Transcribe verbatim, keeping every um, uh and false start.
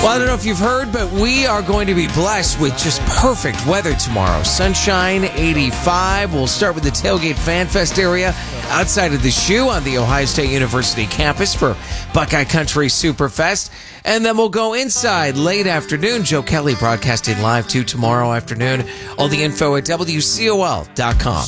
Well, I don't know if you've heard, but we are going to be blessed with just perfect weather tomorrow. Sunshine, eighty-five. We'll start with the Tailgate Fan Fest area outside of the Shoe on the Ohio State University campus for Buckeye Country Superfest. And then we'll go inside late afternoon. Joe Kelly broadcasting live too tomorrow afternoon. All the info at W C O L dot com.